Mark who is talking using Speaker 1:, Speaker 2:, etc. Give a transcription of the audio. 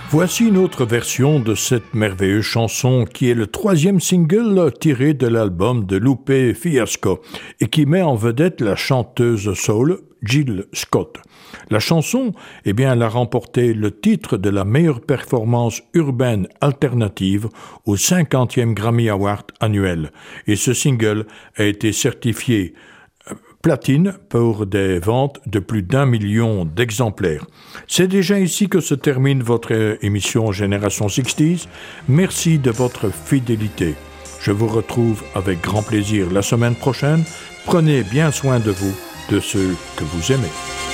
Speaker 1: Voici une autre version de cette merveilleuse chanson qui est le 3e single tiré de l'album de Lupe Fiasco et qui met en vedette la chanteuse soul Jill Scott. La chanson, elle a remporté le titre de la meilleure performance urbaine alternative au 50e Grammy Award annuel et ce single a été certifié platine pour des ventes de plus d'1 million d'exemplaires. C'est déjà ici que se termine votre émission Génération 60s. Merci de votre fidélité. Je vous retrouve avec grand plaisir la semaine prochaine. Prenez bien soin de vous, de ceux que vous aimez.